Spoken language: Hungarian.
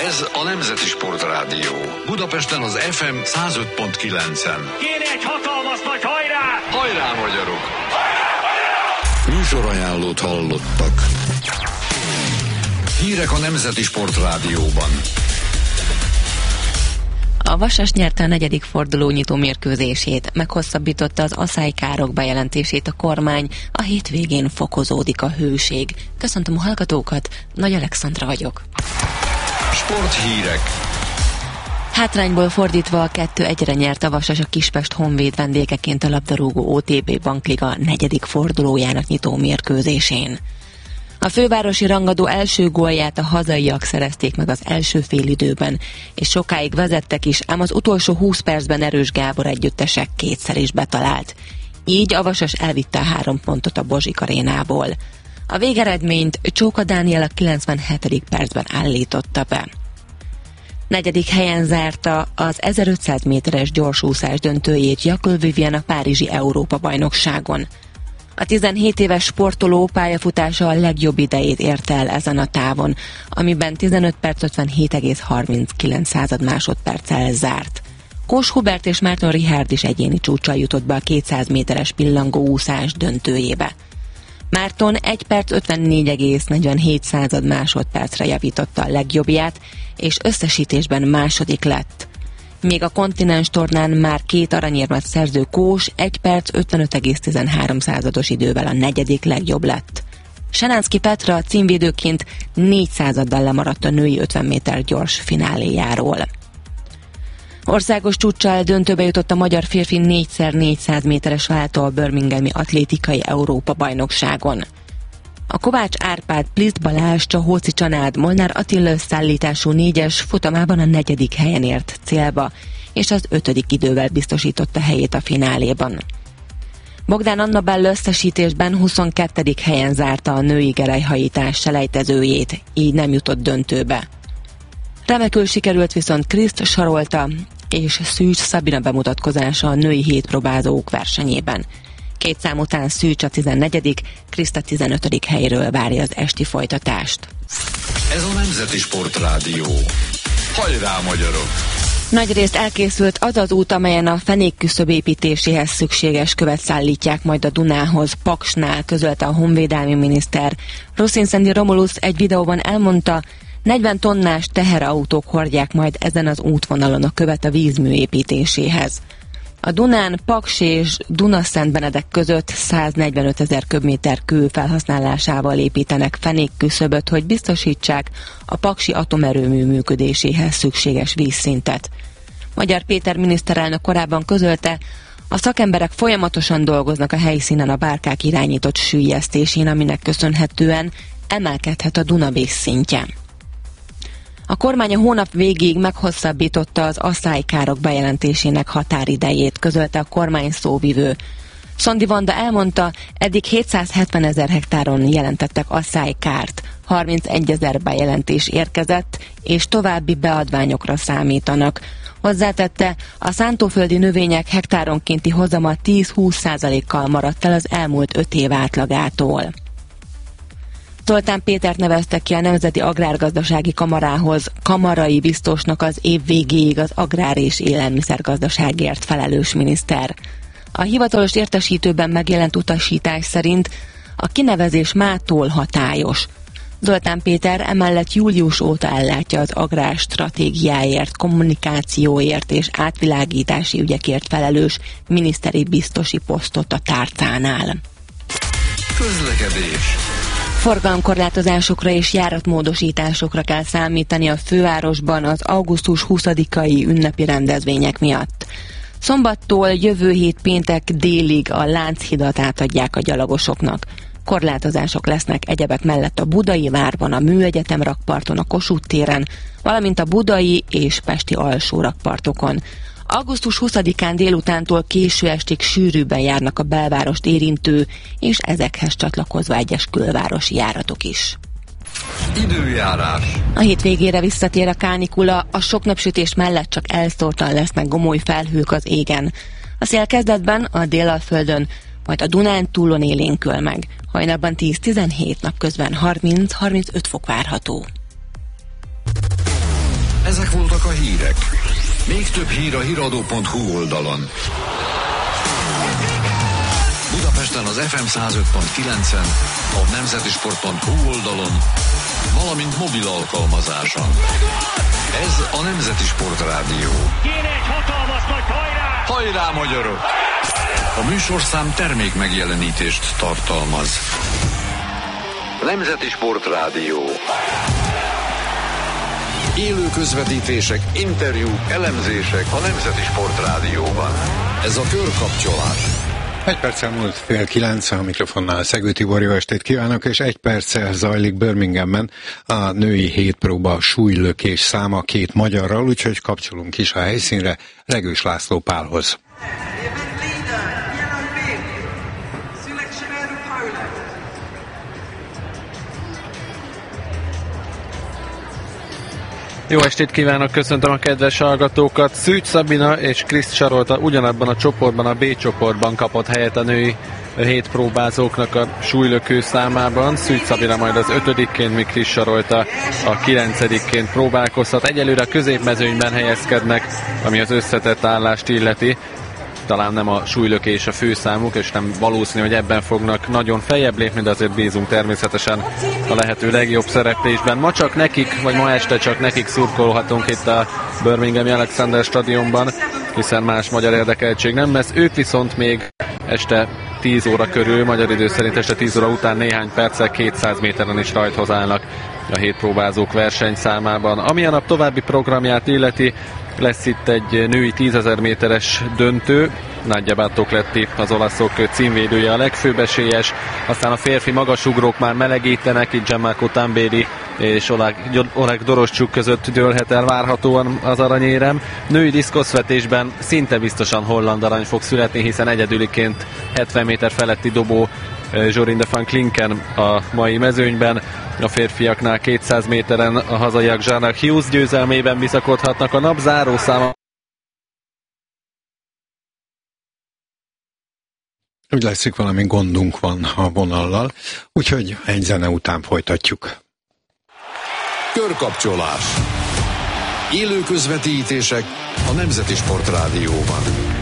Ez a Nemzeti Sportrádió. Budapesten az FM 105.9-en. Kéne egy hatalmas nagy hajrá! Hajrá, magyarok! Műsorajánlót hallottak. Hírek a Nemzeti Sportrádióban. A Vasas nyerte a 4. forduló nyitó mérkőzését, meghosszabbította az aszálykárok bejelentését a kormány, a hétvégén fokozódik a hőség. Köszöntöm a hallgatókat, Nagy Alexandra vagyok. Sporthírek. Hátrányból fordítva 2-1-re nyert a Vasas a Kispest Honvéd vendégeként a labdarúgó OTP Bankliga 4. fordulójának nyitó mérkőzésén. A fővárosi rangadó első gólját a hazaiak szerezték meg az első félidőben, és sokáig vezettek is, ám az utolsó 20 percben Erős Gábor együttesek kétszer is betalált. Így a Vasas elvitte a 3 pontot a Bozsik arénából. A végeredményt Csóka Dániel a 97. percben állította be. 4. helyen zárta az 1500 méteres gyorsúszás döntőjét Jakl Vivien a párizsi Európa-bajnokságon. A 17 éves sportoló pályafutása a legjobb idejét érte el ezen a távon, amiben 15 perc 57,39 másodperccel zárt. Kós Hubert és Márton Richárd is egyéni csúccsal jutott be a 200 méteres pillangóúszás döntőjébe. Márton 1 perc 54,47 másodpercre javította a legjobbját, és összesítésben második lett. Még a kontinens tornán már 2 aranyérmet szerző Kós 1 perc 55,13 idővel a 4. legjobb lett. Senánszky Petra címvédőként 400-addal lemaradt a női 50 méter gyors fináléjáról. Országos csúccsal döntőbe jutott a magyar férfi 4x400 méteres váltó a Birminghami atlétikai Európa-bajnokságon. A Kovács Árpád, Pliszt Balázs, Csahóci Csanád, Molnár Attila összeállítású 4-es futamában a 4. helyen ért célba, és az 5. idővel biztosította helyét a fináléban. Bogdán Anna Bell összesítésben 22. helyen zárta a női gerelyhajítás selejtezőjét, így nem jutott döntőbe. Remekül sikerült viszont Kriszt Sarolta és Szűcs Szabina bemutatkozása a női hétpróbázók versenyében. 2 szám után Szűcs a 14., Kriszt a 15. helyről várja az esti folytatást. Ez a Nemzeti Sportrádió. Hajrá, magyarok! Nagyrészt elkészült az az út, amelyen a fenékküszöb építéséhez szükséges követ szállítják majd a Dunához, Paksnál, közölte a honvédelmi miniszter. Ruszin-Szendi Romulus egy videóban elmondta, 40 tonnás teherautók hordják majd ezen az útvonalon a követ a vízmű építéséhez. A Dunán Paks és Dunaszentbenedek között 145 000 köbméter kő felhasználásával építenek fenékküszöböt, hogy biztosítsák a paksi atomerőmű működéséhez szükséges vízszintet. Magyar Péter miniszterelnök korábban közölte, a szakemberek folyamatosan dolgoznak a helyszínen a bárkák irányított süllyesztésén, aminek köszönhetően emelkedhet a Duna vízszintje. A kormány a hónap végéig meghosszabbította az aszálykárok bejelentésének határidejét, közölte a kormány szóvivő. Szondi Vanda elmondta, eddig 770 000 hektáron jelentettek aszálykárt, 31 000 bejelentés érkezett, és további beadványokra számítanak. Hozzátette, a szántóföldi növények hektáronkénti hozama 10-20%-kal maradt el az elmúlt 5 év átlagától. Zoltán Pétert nevezte ki a Nemzeti Agrárgazdasági Kamarához, kamarai biztosnak az év végéig az agrár- és élelmiszergazdaságért felelős miniszter. A hivatalos értesítőben megjelent utasítás szerint a kinevezés mától hatályos. Zoltán Péter emellett július óta ellátja az agrárstratégiáért, kommunikációért és átvilágítási ügyekért felelős miniszteri biztosi posztot a tárcánál. Közlekedés. Forgalomkorlátozásokra és járatmódosításokra kell számítani a fővárosban az augusztus 20-ai ünnepi rendezvények miatt. Szombattól jövő hét péntek délig a Lánchidat átadják a gyalogosoknak. Korlátozások lesznek egyebek mellett a Budai várban, a Műegyetem rakparton, a Kossuth téren, valamint a budai és pesti alsó rakpartokon. Augusztus 20-án délutántól késő estig sűrűbben járnak a belvárost érintő, és ezekhez csatlakozva egyes külvárosi járatok is. Időjárás. A hétvégére visszatér a kánikula, a sok napsütés mellett csak elszórtan lesznek gomoly felhők az égen. A szél kezdetben a Délalföldön, majd a Dunántúlon élénkül meg. Hajnalban 10-17, napközben 30-35 fok várható. Ezek voltak a hírek. Még több hír a hiradó.hu oldalon. Budapesten az FM 105.9-en, a nemzetisport.hu oldalon, valamint mobil alkalmazáson. Ez a Nemzeti Sport Rádió. Kéne egy hatalmas nagy hajrá! Hajrá, magyarok! A műsorszám termék megjelenítést tartalmaz. Nemzeti Sport Rádió. Élő közvetítések, interjúk, elemzések a Nemzeti Sport Rádióban. Ez a Körkapcsolás. 1 perccel múlt 8:30, a mikrofonnál Szegő Tibor, jó estét kívánok, és 1 perccel zajlik Birminghamben a női hétpróba súlylökés száma 2 magyarral, úgyhogy kapcsolunk is a helyszínre Regős László Pálhoz. Jó estét kívánok, köszöntöm a kedves hallgatókat. Szűcs Szabina és Kriszt Sarolta ugyanabban a csoportban, a B csoportban kapott helyet a női hétpróbázóknak a súlylökő számában. Szűcs Szabina majd az 5-ként, míg Kriszt Sarolta a 9-ként próbálkozhat. Egyelőre a középmezőnyben helyezkednek, ami az összetett állást illeti. Talán nem a súlylökés a főszámuk, és nem valószínű, hogy ebben fognak nagyon feljebb lépni, de azért bízunk természetesen a lehető legjobb szereplésben. Ma csak nekik, vagy ma este csak nekik szurkolhatunk itt a Birminghami Alexander stadionban, hiszen más magyar érdekeltség nem lesz. Ők viszont még este 10 óra körül, magyar idő szerint este 10 óra után néhány perccel 200 méteren is rajthoz állnak a hétpróbázók versenyszámában. Ami a nap további programját illeti, lesz itt egy női 10.000 méteres döntő. Nadja Battocletti, az olaszok címvédője a legfőbb esélyes. Aztán a férfi magasugrók már melegítenek, itt Gianmarco Tamberi és Oleg Doroscsuk között dőlhet el várhatóan az aranyérem. Női diszkoszvetésben szinte biztosan holland arany fog születni, hiszen egyedüliként 70 méter feletti dobó Jorinde van Klinken a mai mezőnyben. A férfiaknál 200 méteren a hazaiak Zsának Hughes győzelmében bizakodhatnak. A nap zárószáma. Úgy látszik, valami gondunk van a vonallal, úgyhogy egy zene után folytatjuk. Körkapcsolás. Élő közvetítések a Nemzeti Sport Rádióban.